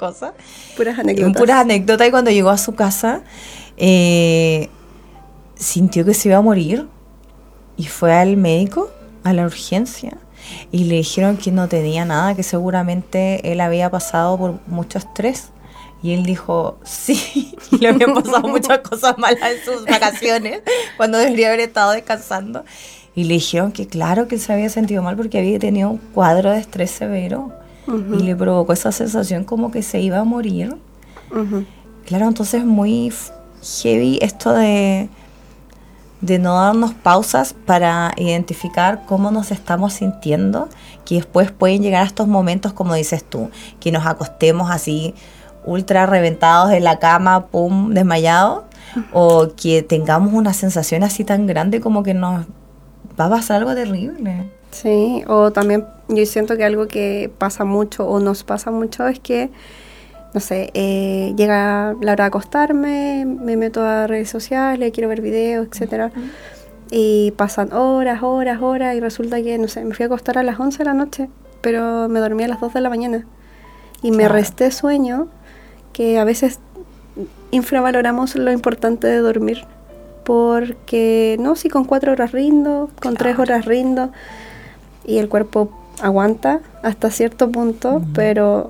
cosas. Puras anécdotas. Puras anécdotas. Y cuando llegó a su casa, sintió que se iba a morir. Y fue al médico, a la urgencia. Y le dijeron que no tenía nada, que seguramente él había pasado por mucho estrés. Y él dijo, sí, le habían pasado muchas cosas malas en sus vacaciones, cuando debería haber estado descansando. Y le dijeron que claro, que él se había sentido mal porque había tenido un cuadro de estrés severo. Y le provocó esa sensación como que se iba a morir. Claro, entonces muy heavy esto de no darnos pausas para identificar cómo nos estamos sintiendo, que después pueden llegar a estos momentos, como dices tú, que nos acostemos así ultra reventados en la cama, pum, desmayados, o que tengamos una sensación así tan grande como que nos va a pasar algo terrible. Sí, o también yo siento que algo que pasa mucho o nos pasa mucho es que, no sé, llega la hora de acostarme, me meto a redes sociales, quiero ver videos, etcétera, y pasan horas y resulta que, no sé, me fui a acostar a las 11 de la noche, pero me dormí a las 2 de la mañana y me resté sueño, que a veces infravaloramos lo importante de dormir, porque no, si con 4 horas rindo, con 3 horas rindo, y el cuerpo aguanta hasta cierto punto, pero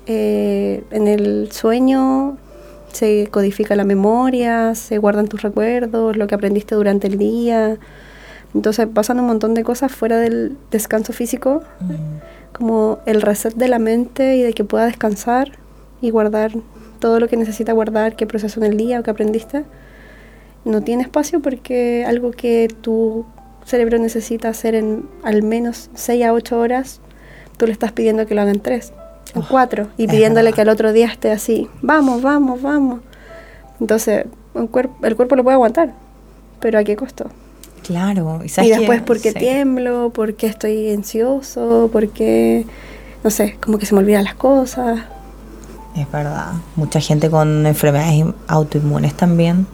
en el sueño se codifica la memoria, se guardan tus recuerdos, lo que aprendiste durante el día. Entonces pasan un montón de cosas fuera del descanso físico, como el reset de la mente y de que pueda descansar y guardar todo lo que necesita guardar, que procesó en el día o que aprendiste. No tiene espacio porque algo que tu cerebro necesita hacer en al menos 6 a 8 horas, tú le estás pidiendo que lo haga en 3, en 4, y pidiéndole que al otro día esté así, vamos. Entonces, el cuerpo lo puede aguantar, pero ¿a qué costo? Claro. Y después, ¿por qué tiemblo? ¿Por qué estoy ansioso? ¿Por qué, no sé, como que se me olvidan las cosas? Es verdad. Mucha gente con enfermedades autoinmunes también.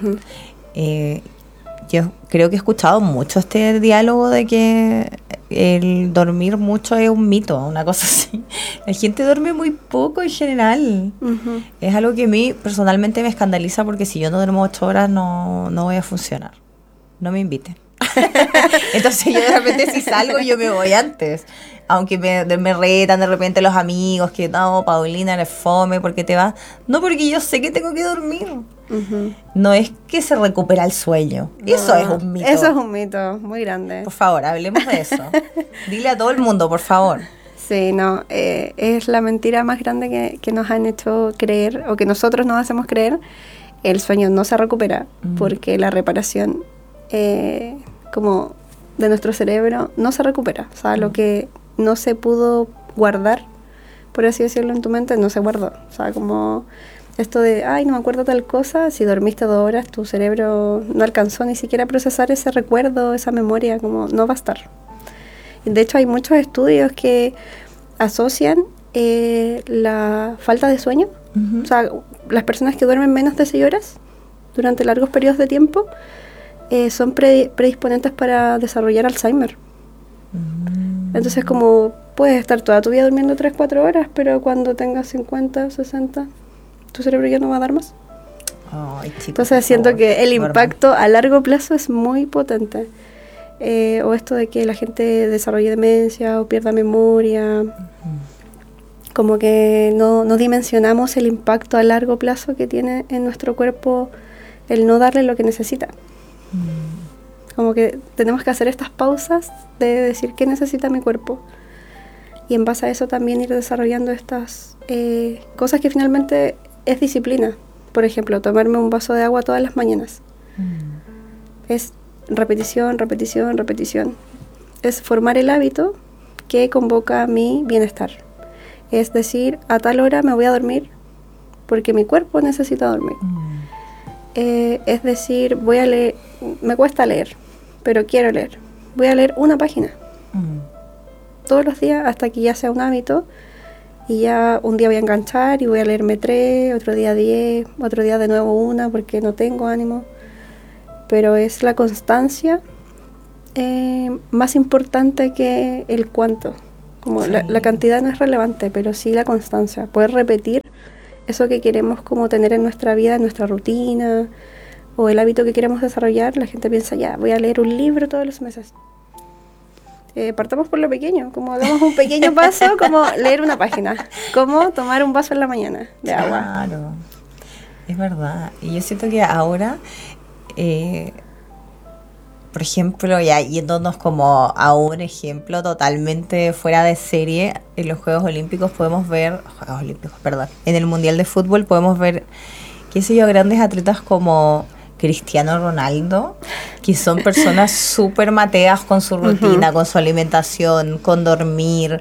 Yo creo que he escuchado mucho este diálogo de que el dormir mucho es un mito, una cosa así. La gente duerme muy poco en general. Es algo que a mí personalmente me escandaliza porque si yo no duermo 8 horas no voy a funcionar. No me inviten. Entonces yo de repente si salgo yo me voy antes. Aunque me retan de repente los amigos que no, Paulina, eres fome, ¿por qué te vas? No, porque yo sé que tengo que dormir. No es que se recupera el sueño. No, eso es un mito. Eso es un mito muy grande. Por favor, hablemos de eso. Dile a todo el mundo, por favor. Sí, no, es la mentira más grande que nos han hecho creer, o que nosotros nos hacemos creer. El sueño no se recupera porque la reparación como de nuestro cerebro no se recupera. O sea, lo que no se pudo guardar, por así decirlo, en tu mente, no se guardó. O sea, como esto de, ay, no me acuerdo tal cosa, si dormiste 2 horas, tu cerebro no alcanzó ni siquiera a procesar ese recuerdo, esa memoria, como no va a estar. De hecho, hay muchos estudios que asocian la falta de sueño, o sea, las personas que duermen menos de 6 horas durante largos periodos de tiempo son predisponentes para desarrollar Alzheimer. Entonces, como puedes estar toda tu vida durmiendo 3-4 horas, pero cuando tengas 50, 60, tu cerebro ya no va a dar más. Ay, chico, entonces siento que el impacto a largo plazo es muy potente. O esto de que la gente desarrolle demencia o pierda memoria. Como que no dimensionamos el impacto a largo plazo que tiene en nuestro cuerpo el no darle lo que necesita. Como que tenemos que hacer estas pausas de decir qué necesita mi cuerpo. Y en base a eso también ir desarrollando estas cosas que finalmente es disciplina. Por ejemplo, tomarme un vaso de agua todas las mañanas. Es repetición. Es formar el hábito que convoca mi bienestar. Es decir, a tal hora me voy a dormir porque mi cuerpo necesita dormir. Es decir, voy a leer, me cuesta leer, pero quiero leer. Voy a leer una página todos los días hasta que ya sea un hábito. Y ya un día voy a enganchar y voy a leerme 3, otro día 10, otro día de nuevo 1 porque no tengo ánimo. Pero es la constancia más importante que el cuánto. Como sí. La cantidad no es relevante, pero sí la constancia. Poder repetir eso que queremos como tener en nuestra vida, en nuestra rutina, o el hábito que queremos desarrollar, la gente piensa, ya, voy a leer un libro todos los meses. Partamos por lo pequeño, como hagamos un pequeño paso, como leer una página, como tomar un vaso en la mañana de agua. Claro, es verdad. Y yo siento que ahora, por ejemplo, ya yéndonos como a un ejemplo totalmente fuera de serie, en los Juegos Olímpicos podemos ver, en el Mundial de Fútbol podemos ver, qué sé yo, grandes atletas como Cristiano Ronaldo, que son personas súper mateas con su rutina, con su alimentación, con dormir,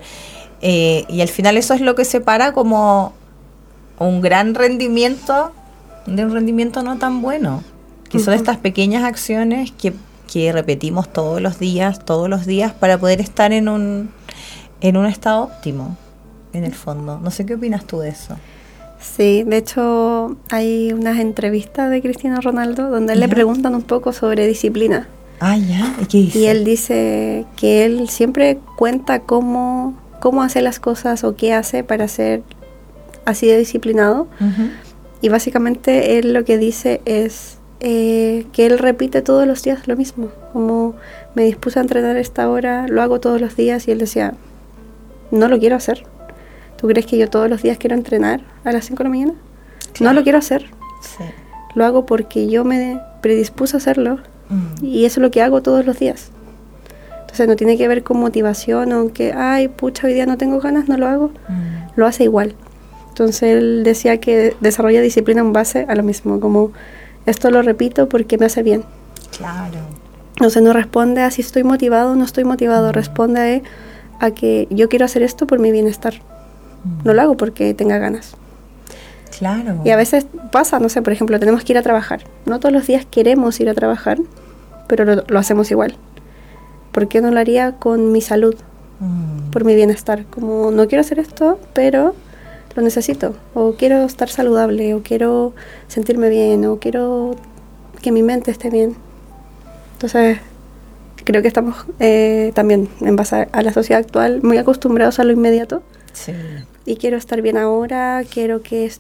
y al final eso es lo que separa como un gran rendimiento de un rendimiento no tan bueno, que son estas pequeñas acciones que repetimos todos los días para poder estar en un estado óptimo, en el fondo. No sé qué opinas tú de eso. Sí, de hecho hay unas entrevistas de Cristiano Ronaldo donde le preguntan un poco sobre disciplina. Ah, ya, ¿y qué dice? Y él dice que él siempre cuenta cómo hace las cosas o qué hace para ser así de disciplinado. Y básicamente él lo que dice es que él repite todos los días lo mismo. Como me dispuse a entrenar esta hora, lo hago todos los días, y él decía, no lo quiero hacer. ¿Tú crees que yo todos los días quiero entrenar a las 5 de la mañana? Claro. No lo quiero hacer. Sí. Lo hago porque yo me predispuse a hacerlo y eso es lo que hago todos los días. Entonces no tiene que ver con motivación o que, ay, pucha, hoy día no tengo ganas, no lo hago. Lo hace igual. Entonces él decía que desarrolla disciplina en base a lo mismo, como esto lo repito porque me hace bien. Claro. Entonces no responde a si estoy motivado o no estoy motivado, responde a que yo quiero hacer esto por mi bienestar. No lo hago porque tenga ganas. Claro. Y a veces pasa, no sé, por ejemplo, tenemos que ir a trabajar. No todos los días queremos ir a trabajar, pero lo hacemos igual. ¿Por qué no lo haría con mi salud? Por mi bienestar. Como no quiero hacer esto, pero lo necesito. O quiero estar saludable, o quiero sentirme bien, o quiero que mi mente esté bien. Entonces, creo que estamos también, en base a la sociedad actual, muy acostumbrados a lo inmediato. Sí. Y quiero estar bien ahora, quiero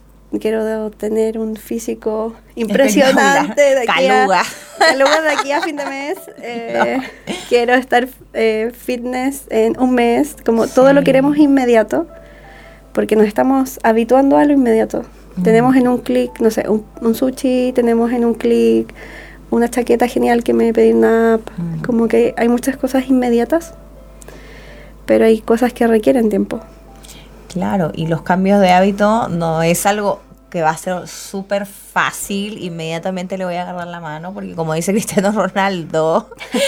tener un físico impresionante de aquí de aquí a fin de mes. Quiero estar fitness en un mes, como todo lo queremos inmediato, porque nos estamos habituando a lo inmediato. Tenemos en un clic, no sé, un sushi, tenemos en un clic una chaqueta genial que me pedí una app, como que hay muchas cosas inmediatas, pero hay cosas que requieren tiempo. Claro, y los cambios de hábito no es algo que va a ser súper fácil, inmediatamente le voy a agarrar la mano, porque como dice Cristiano Ronaldo,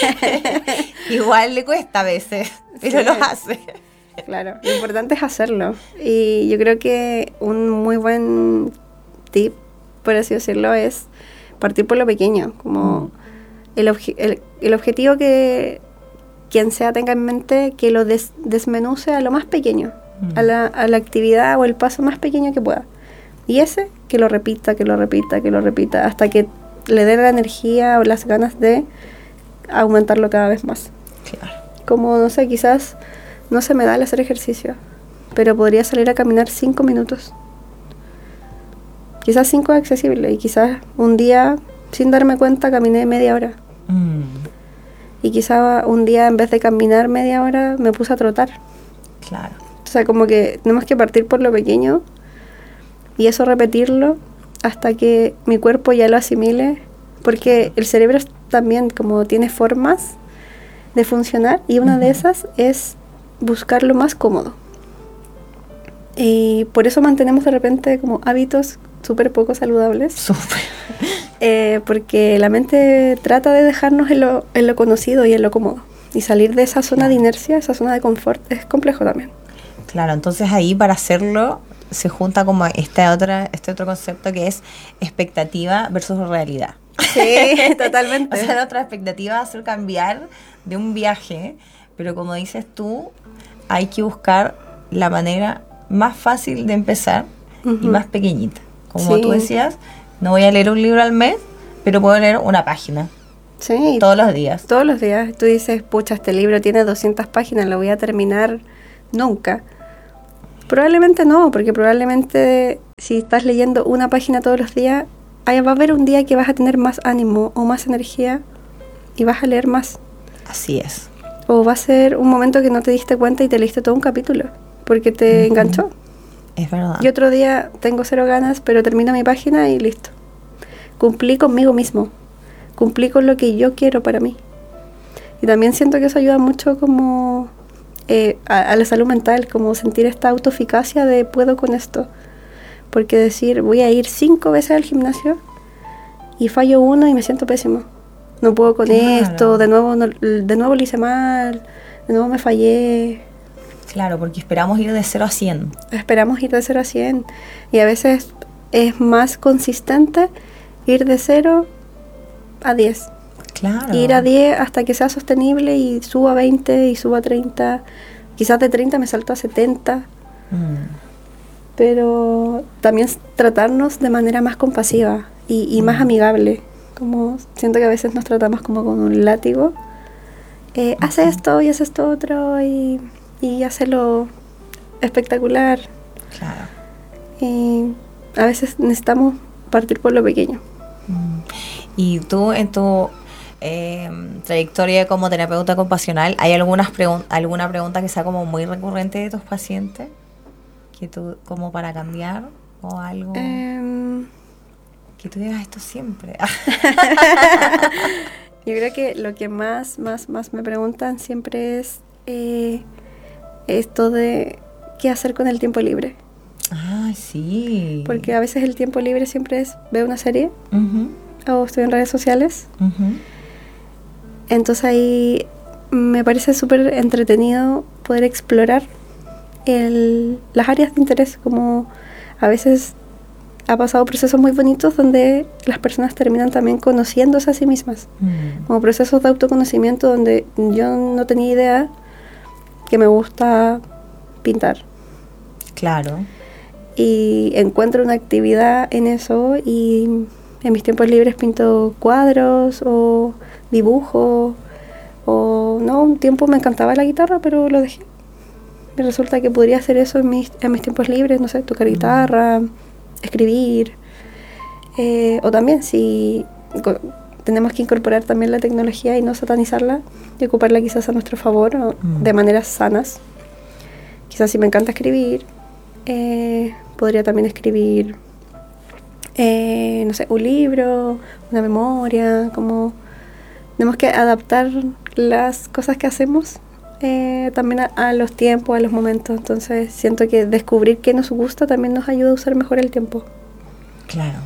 igual le cuesta a veces, pero lo hace. Claro, lo importante es hacerlo. Y yo creo que un muy buen tip, por así decirlo, es partir por lo pequeño, como el objetivo que quien sea tenga en mente, que lo desmenuce a lo más pequeño. A la actividad o el paso más pequeño que pueda. Y ese, que lo repita, hasta que le dé la energía o las ganas de aumentarlo cada vez más. Claro. Como, no sé, quizás no se me da el hacer ejercicio, pero podría salir a caminar 5 minutos. Quizás 5 es accesible, y quizás un día, sin darme cuenta, caminé media hora. Y quizás un día, en vez de caminar media hora, me puse a trotar. Claro. O sea, como que tenemos que partir por lo pequeño y eso repetirlo hasta que mi cuerpo ya lo asimile, porque el cerebro también como tiene formas de funcionar, y una de esas es buscar lo más cómodo. Y por eso mantenemos de repente como hábitos súper poco saludables. Súper. Porque la mente trata de dejarnos en lo conocido y en lo cómodo. Y salir de esa zona de inercia, esa zona de confort, es complejo también. Claro, entonces ahí para hacerlo se junta como este otro concepto que es expectativa versus realidad. Sí, totalmente. O sea, la otra expectativa va a ser cambiar de un viaje, pero como dices tú, hay que buscar la manera más fácil de empezar y más pequeñita. Como tú decías, no voy a leer un libro al mes, pero puedo leer una página. Sí. Todos los días. Todos los días. Tú dices, pucha, este libro tiene 200 páginas, lo voy a terminar nunca. Probablemente no, porque probablemente si estás leyendo una página todos los días, va a haber un día que vas a tener más ánimo o más energía y vas a leer más. Así es. O va a ser un momento que no te diste cuenta y te leíste todo un capítulo, porque te enganchó. Es verdad. Y otro día tengo 0 ganas, pero termino mi página y listo. Cumplí conmigo mismo. Cumplí con lo que yo quiero para mí. Y también siento que eso ayuda mucho como a la salud mental, como sentir esta autoeficacia de puedo con esto. Porque decir, voy a ir 5 veces al gimnasio y fallo 1 y me siento pésimo. No puedo con esto, de nuevo lo hice mal, de nuevo me fallé. Claro, porque esperamos ir de 0 a 100. Esperamos ir de 0 a 100. Y a veces es más consistente ir de 0 a 10. Claro. Ir a 10 hasta que sea sostenible y suba a 20 y suba a 30. Quizás de 30 me salto a 70. Pero también tratarnos de manera más compasiva y más amigable. Como siento que a veces nos tratamos como con un látigo. Hace esto y hace esto otro y hazlo espectacular. Claro. Y a veces necesitamos partir por lo pequeño. Y tú en tu trayectoria como terapeuta compasional, ¿hay alguna pregunta que sea como muy recurrente de tus pacientes? Que tú, como para cambiar o algo que tú digas esto siempre. Yo creo que lo que más me preguntan siempre es esto de qué hacer con el tiempo libre. Ah, sí. Porque a veces el tiempo libre siempre es ver una serie o estoy en redes sociales. Entonces ahí me parece súper entretenido poder explorar las áreas de interés, como a veces ha pasado procesos muy bonitos donde las personas terminan también conociéndose a sí mismas, como procesos de autoconocimiento donde yo no tenía idea que me gusta pintar. Claro. Y encuentro una actividad en eso y en mis tiempos libres pinto cuadros o dibujo o no, un tiempo me encantaba la guitarra pero lo dejé. Me resulta que podría hacer eso en mis tiempos libres, no sé, tocar guitarra, escribir, o también si tenemos que incorporar también la tecnología y no satanizarla y ocuparla quizás a nuestro favor o de maneras sanas. Quizás si me encanta escribir, podría también escribir, no sé, un libro, una memoria, como tenemos que adaptar las cosas que hacemos también a los tiempos, a los momentos. Entonces siento que descubrir qué nos gusta también nos ayuda a usar mejor el tiempo. Claro.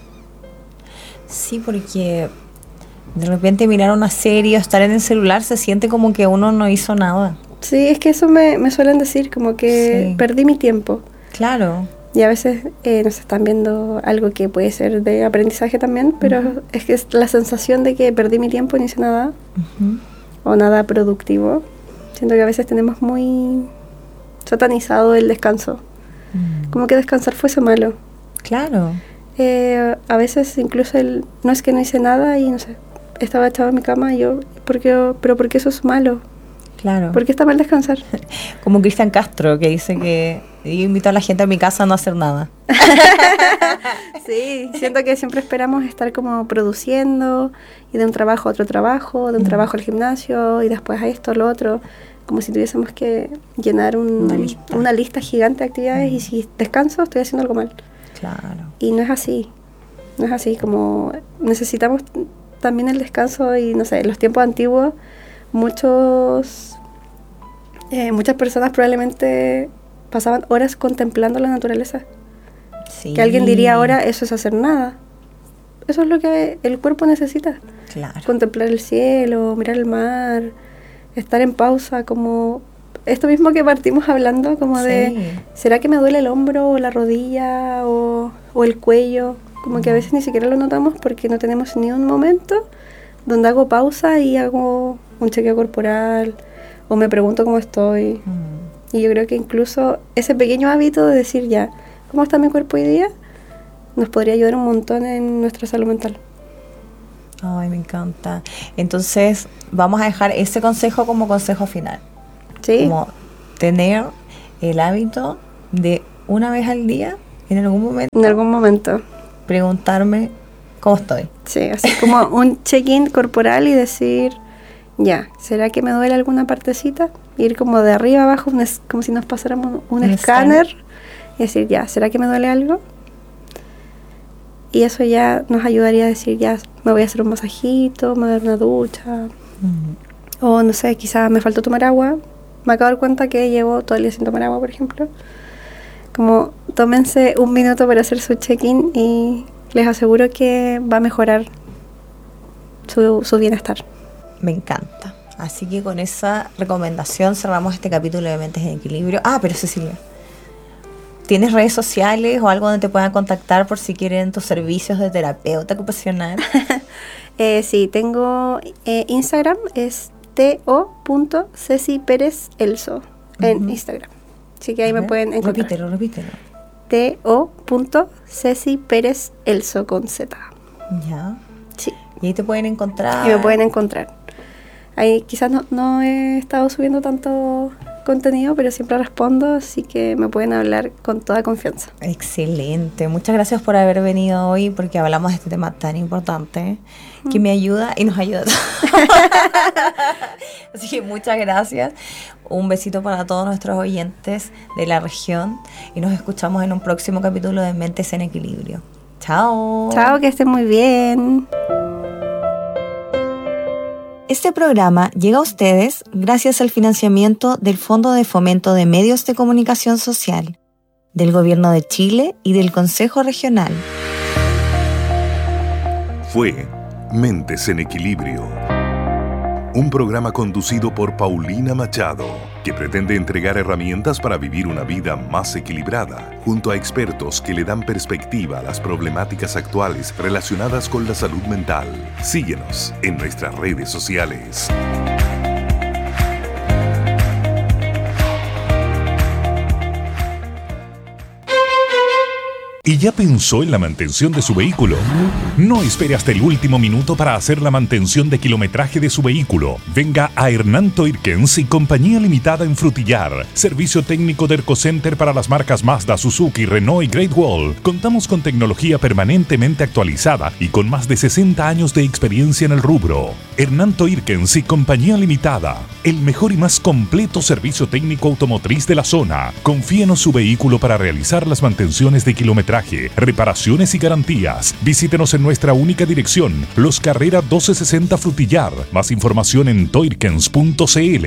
Sí, porque de repente mirar una serie o estar en el celular se siente como que uno no hizo nada. Sí, es que eso me suelen decir, como que perdí mi tiempo. Claro. Y a veces nos están viendo algo que puede ser de aprendizaje también, pero es que es la sensación de que perdí mi tiempo y no hice nada, o nada productivo. Siento que a veces tenemos muy satanizado el descanso, como que descansar fuese malo. Claro. A veces incluso no es que no hice nada y no sé, estaba echado en mi cama y yo, ¿por qué eso es malo? Claro. ¿Por qué está mal descansar? Como Cristian Castro, que dice que yo invito a la gente a mi casa a no hacer nada. Sí, siento que siempre esperamos estar como produciendo y de un trabajo a otro trabajo, de un trabajo al gimnasio y después a esto, a lo otro, como si tuviésemos que llenar una lista gigante de actividades y si descanso estoy haciendo algo mal. Claro. Y no es así, como necesitamos también el descanso y no sé, en los tiempos antiguos muchas personas probablemente pasaban horas contemplando la naturaleza. Sí. Que alguien diría ahora, eso es hacer nada. Eso es lo que el cuerpo necesita. Claro. Contemplar el cielo, mirar el mar, estar en pausa, como esto mismo que partimos hablando, como de, ¿será que me duele el hombro o la rodilla o el cuello? Como que a veces ni siquiera lo notamos porque no tenemos ni un momento donde hago pausa y hago un chequeo corporal o me pregunto cómo estoy. Y yo creo que incluso ese pequeño hábito de decir ya, ¿cómo está mi cuerpo hoy día? Nos podría ayudar un montón en nuestra salud mental. Ay, me encanta. Entonces, vamos a dejar ese consejo como consejo final. Sí. Como tener el hábito de una vez al día, en algún momento, En algún momento. preguntarme cómo estoy. Sí, así como un check-in corporal y decir, ya, ¿será que me duele alguna partecita? Ir como de arriba abajo, como si nos pasáramos un escáner y decir, ya, ¿será que me duele algo? Y eso ya nos ayudaría a decir, ya, me voy a hacer un masajito, me voy a dar una ducha. O no sé, quizás me faltó tomar agua. Me acabo de dar cuenta que llevo todo el día sin tomar agua, por ejemplo. Como tómense un minuto para hacer su check-in y les aseguro que va a mejorar su bienestar. Me encanta. Así que con esa recomendación cerramos este capítulo de Mentes en Equilibrio. Pero Cecilia, ¿tienes redes sociales o algo donde te puedan contactar por si quieren tus servicios de terapeuta ocupacional? Sí, tengo Instagram, es to.ceciperezelso en Instagram. Así que ahí me pueden encontrar. Repítelo. to.ceciperezelso con Z. Ya. Sí. Y ahí te pueden encontrar. Y me pueden encontrar. Ahí quizás no he estado subiendo tanto contenido, pero siempre respondo, así que me pueden hablar con toda confianza. Excelente. Muchas gracias por haber venido hoy, porque hablamos de este tema tan importante que me ayuda y nos ayuda a todos. Así que muchas gracias. Un besito para todos nuestros oyentes de la región y nos escuchamos en un próximo capítulo de Mentes en Equilibrio. Chao. Chao, que estén muy bien. Este programa llega a ustedes gracias al financiamiento del Fondo de Fomento de Medios de Comunicación Social, del Gobierno de Chile y del Consejo Regional. Fue Mentes en Equilibrio, un programa conducido por Paulina Machado, que pretende entregar herramientas para vivir una vida más equilibrada, junto a expertos que le dan perspectiva a las problemáticas actuales relacionadas con la salud mental. Síguenos en nuestras redes sociales. ¿Y ya pensó en la mantención de su vehículo? No espere hasta el último minuto para hacer la mantención de kilometraje de su vehículo. Venga a Hernán Toirkens y Compañía Limitada en Frutillar. Servicio técnico de Ercocenter para las marcas Mazda, Suzuki, Renault y Great Wall. Contamos con tecnología permanentemente actualizada y con más de 60 años de experiencia en el rubro. Hernán Toirkens y Compañía Limitada. El mejor y más completo servicio técnico automotriz de la zona. Confíenos su vehículo para realizar las mantenciones de kilometraje, reparaciones y garantías. Visítenos en nuestra única dirección, Los Carrera 1260 Frutillar. Más información en toirkens.cl.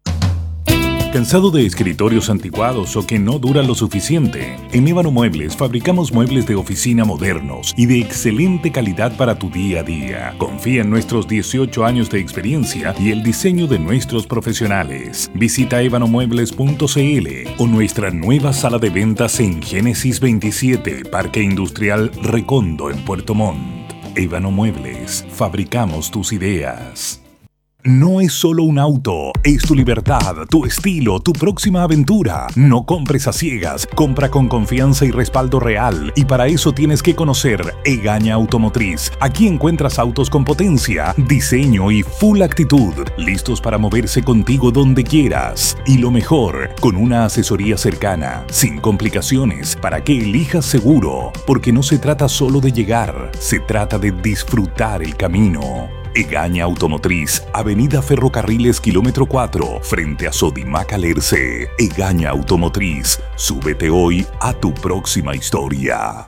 ¿Cansado de escritorios anticuados o que no duran lo suficiente? En Ébano Muebles fabricamos muebles de oficina modernos y de excelente calidad para tu día a día. Confía en nuestros 18 años de experiencia y el diseño de nuestros profesionales. Visita ebanomuebles.cl o nuestra nueva sala de ventas en Génesis 27, Parque Industrial Recondo en Puerto Montt. Ébano Muebles, fabricamos tus ideas. No es solo un auto, es tu libertad, tu estilo, tu próxima aventura. No compres a ciegas, compra con confianza y respaldo real. Y para eso tienes que conocer Egaña Automotriz. Aquí encuentras autos con potencia, diseño y full actitud, listos para moverse contigo donde quieras. Y lo mejor, con una asesoría cercana, sin complicaciones, para que elijas seguro. Porque no se trata solo de llegar, se trata de disfrutar el camino. Egaña Automotriz, Avenida Ferrocarriles kilómetro 4, frente a Sodimac Alerce. Egaña Automotriz, súbete hoy a tu próxima historia.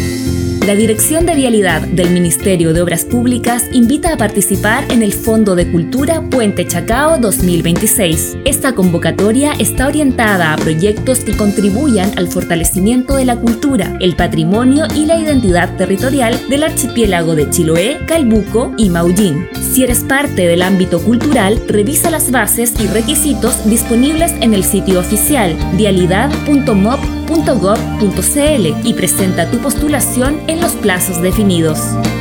La Dirección de Vialidad del Ministerio de Obras Públicas invita a participar en el Fondo de Cultura Puente Chacao 2026. Esta convocatoria está orientada a proyectos que contribuyan al fortalecimiento de la cultura, el patrimonio y la identidad territorial del archipiélago de Chiloé, Calbuco y Maullín. Si eres parte del ámbito cultural, revisa las bases y requisitos disponibles en el sitio oficial vialidad.mop.gov.cl y presenta tu postulación en los plazos definidos.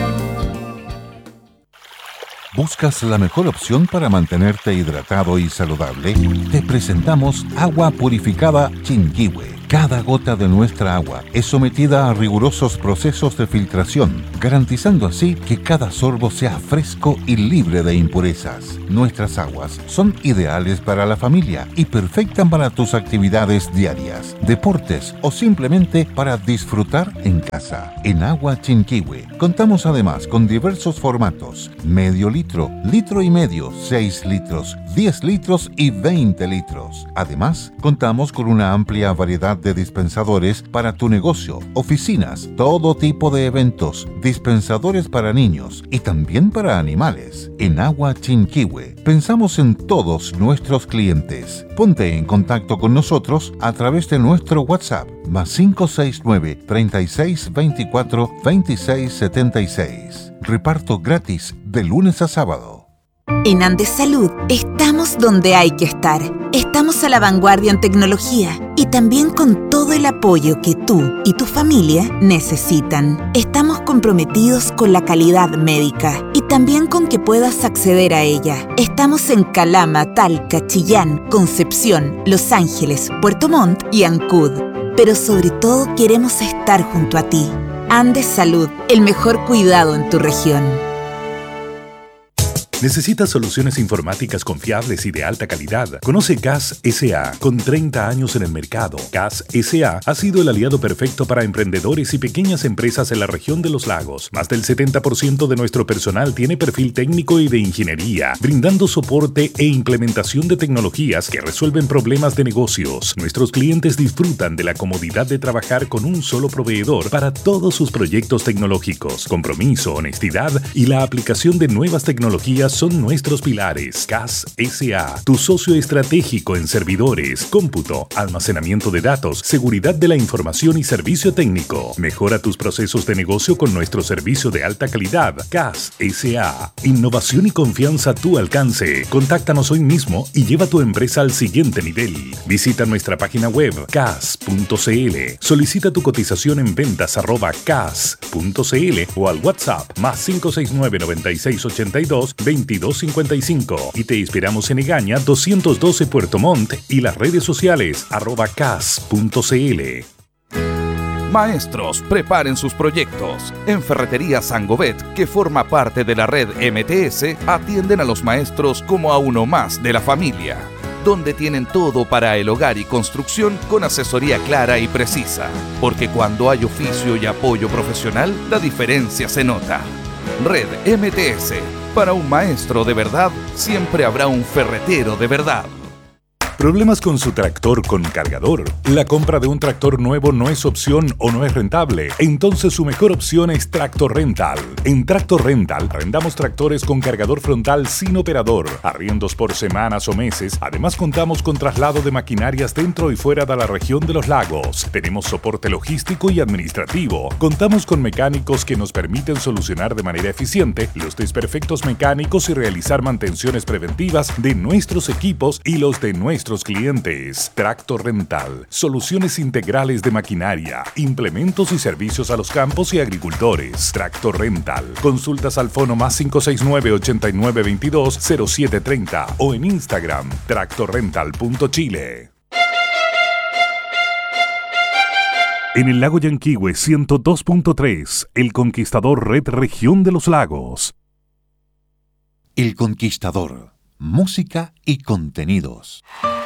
¿Buscas la mejor opción para mantenerte hidratado y saludable? Te presentamos Agua Purificada Chinquihue. Cada gota de nuestra agua es sometida a rigurosos procesos de filtración, garantizando así que cada sorbo sea fresco y libre de impurezas. Nuestras aguas son ideales para la familia y perfectas para tus actividades diarias, deportes o simplemente para disfrutar en casa. En Agua Chinquihue contamos además con diversos formatos: medio litro, litro y medio, 6 litros, 10 litros y 20 litros. Además, contamos con una amplia variedad de dispensadores para tu negocio, oficinas, todo tipo de eventos, dispensadores para niños y también para animales. En Agua Chinquihue pensamos en todos nuestros clientes. Ponte en contacto con nosotros a través de nuestro WhatsApp +569 36 24 26 76. Reparto gratis de lunes a sábado. En Andes Salud estamos donde hay que estar. Estamos a la vanguardia en tecnología y también con todo el apoyo que tú y tu familia necesitan. Estamos comprometidos con la calidad médica y también con que puedas acceder a ella. Estamos en Calama, Talca, Chillán, Concepción, Los Ángeles, Puerto Montt y Ancud. Pero sobre todo queremos estar junto a ti. Andes Salud, el mejor cuidado en tu región. ¿Necesitas soluciones informáticas confiables y de alta calidad? Conoce CAS S.A. Con 30 años en el mercado, CAS S.A. ha sido el aliado perfecto para emprendedores y pequeñas empresas en la región de los lagos. Más del 70% de nuestro personal tiene perfil técnico y de ingeniería, brindando soporte e implementación de tecnologías que resuelven problemas de negocios. Nuestros clientes disfrutan de la comodidad de trabajar con un solo proveedor para todos sus proyectos tecnológicos. Compromiso, honestidad y la aplicación de nuevas tecnologías son nuestros pilares. CAS S.A., tu socio estratégico en servidores, cómputo, almacenamiento de datos, seguridad de la información y servicio técnico. Mejora tus procesos de negocio con nuestro servicio de alta calidad. CAS S.A., innovación y confianza a tu alcance. Contáctanos hoy mismo y lleva tu empresa al siguiente nivel. Visita nuestra página web cas.cl. Solicita tu cotización en ventas@cas.cl o al WhatsApp +569 9682 2255 y te inspiramos en Egaña 212 Puerto Montt y las redes sociales @cas.cl. Maestros, preparen sus proyectos. En Ferretería Sangovet, que forma parte de la red MTS, atienden a los maestros como a uno más de la familia, donde tienen todo para el hogar y construcción con asesoría clara y precisa. Porque cuando hay oficio y apoyo profesional, la diferencia se nota. Red MTS. Para un maestro de verdad, siempre habrá un ferretero de verdad. ¿Problemas con su tractor con cargador? ¿La compra de un tractor nuevo no es opción o no es rentable? Entonces su mejor opción es Tractor Rental. En Tractor Rental arrendamos tractores con cargador frontal sin operador, arriendos por semanas o meses. Además contamos con traslado de maquinarias dentro y fuera de la región de los lagos. Tenemos soporte logístico y administrativo. Contamos con mecánicos que nos permiten solucionar de manera eficiente los desperfectos mecánicos y realizar mantenciones preventivas de nuestros equipos y los de nuestros clientes. Tractor Rental, soluciones integrales de maquinaria, implementos y servicios a los campos y agricultores. Tractor Rental, consultas al fono +569 8922 0730 o en Instagram tractorrental.chile. En el lago Yanquihue 102.3, El Conquistador Red Región de los Lagos. El Conquistador, música y contenidos.